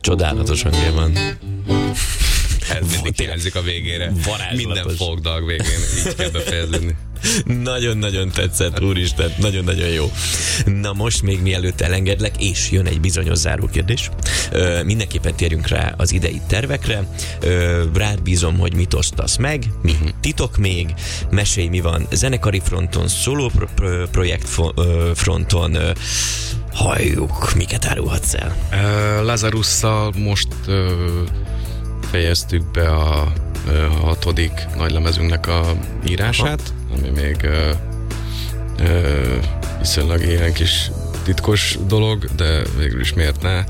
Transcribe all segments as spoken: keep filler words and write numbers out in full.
Csodálatos hangja van. Ez mindig hiányzik a végére. Minden folkdog végén így kell befejeződni. Nagyon-nagyon tetszett, úristen, nagyon-nagyon jó. Na most még mielőtt elengedlek, és jön egy bizonyos záró kérdés. Ö, mindenképpen térjünk rá az idei tervekre. Ö, rád bízom, hogy mit osztasz meg, mi titok még, mesélj, mi van zenekari fronton, szóló pro- pro- projekt fo- ö, fronton, ö, halljuk, miket árulhatsz el? Uh, Lazarusszal most uh, fejeztük be a uh, hatodik nagylemezünknek a írását, ami még uh, uh, viszonylag ilyen kis titkos dolog, de végül is miért ne. Uh,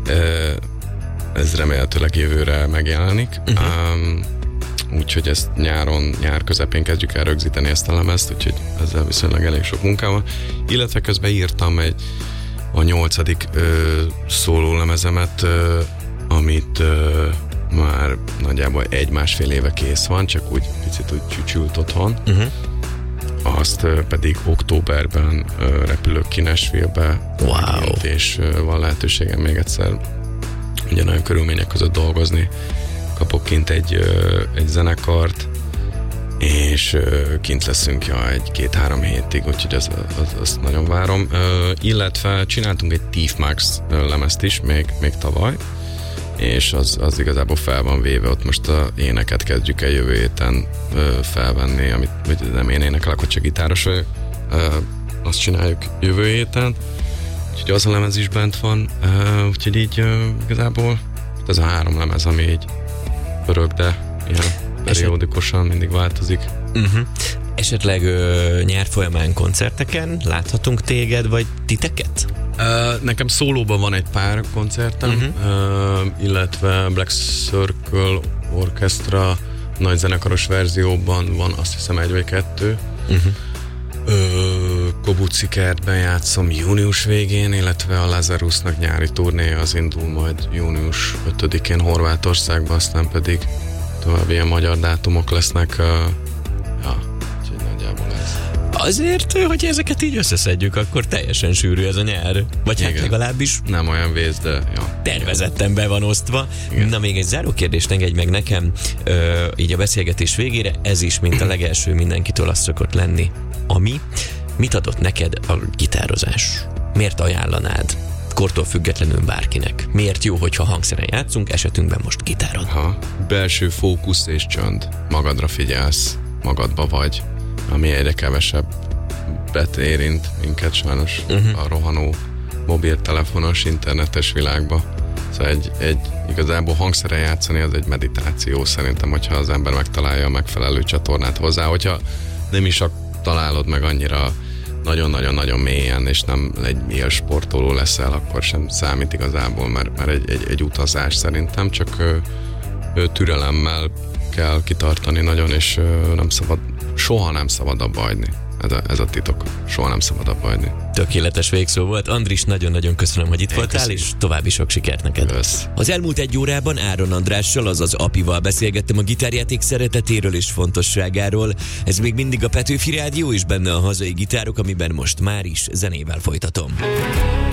ez remélhetőleg jövőre megjelenik. Uh-huh. Um, úgyhogy ezt nyáron, nyár közepén kezdjük el rögzíteni ezt a lemezt, úgyhogy ezzel viszonylag elég sok munkám van. Illetve közben írtam egy a nyolcadik ö, szólólemezemet, ö, amit ö, már nagyjából egy-másfél éve kész van, csak úgy picit úgy csücsült otthon. Uh-huh. Azt ö, pedig októberben ö, repülök ki Nashville-be. Wow. És ö, van lehetőségem még egyszer ugyanolyan körülmények között dolgozni. Kapok kint egy, ö, egy zenekart, és uh, kint leszünk ja, egy-két-három hétig, úgyhogy azt az, az nagyon várom. Uh, illetve csináltunk egy Thief Max lemezt is, még, még tavaly, és az, az igazából fel van véve, ott most a éneket kezdjük el jövő héten uh, felvenni, amit nem én énekelek, hogy csak gitáros vagyok, uh, azt csináljuk jövő héten, úgyhogy az a lemez is bent van, uh, úgyhogy így uh, igazából ez a három lemez, ami így pörög, de ilyen periódikusan mindig változik. Uh-huh. Esetleg ö, nyár folyamán koncerteken láthatunk téged, vagy titeket? Uh, nekem szólóban van egy pár koncertem, uh-huh. uh, illetve Black Circle Orchestra nagy zenekaros verzióban van, azt hiszem egy vagy kettő. Uh-huh. Uh, Kobuci kertben játszom június végén, illetve a Lazarusnak nyári turnéja az indul majd június ötödikén Horvátországban, aztán pedig további ilyen magyar dátumok lesznek. Uh, ja, úgyhogy nagyjából ez. Azért, hogy ezeket így összeszedjük, akkor teljesen sűrű ez a nyár. Vagy hát legalábbis nem olyan vész, de ja. Tervezetten be van osztva. Igen. Na még egy záró kérdést engedj meg nekem, ö, így a beszélgetés végére, ez is, mint a legelső mindenkitől azt szokott lenni. Ami, mit adott neked a gitározás? Miért ajánlanád? Kortól függetlenül bárkinek. Miért jó, hogyha hangszeren játszunk, esetünkben most gitáron? Ha, belső fókusz és csönd. Magadra figyelsz, magadba vagy, ami egyre kevesebbet érint minket sajnos uh-huh. a rohanó mobiltelefonos, internetes világba. Szóval egy, egy igazából hangszeren játszani az egy meditáció szerintem, hogyha az ember megtalálja a megfelelő csatornát hozzá, hogyha nem is a, találod meg annyira nagyon-nagyon-nagyon mélyen, és nem egy él sportoló leszel, akkor sem számít igazából, mert, mert egy, egy, egy utazás szerintem, csak ö, ö, türelemmel kell kitartani nagyon, és ö, nem szabad, soha nem szabad abba hagyni. Ez a, ez a titok. Soha nem szabad abba hagyni. Tökéletes végszó volt. Andris, nagyon-nagyon köszönöm, hogy itt Én voltál, köszönöm. És további sok sikert neked. Kösz. Az elmúlt egy órában Áron Andrással, azaz Apival beszélgettem a gitárjáték szeretetéről és fontosságáról. Ez még mindig a Petőfi Rádió, és benne a hazai gitárok, amiben most már is zenével folytatom.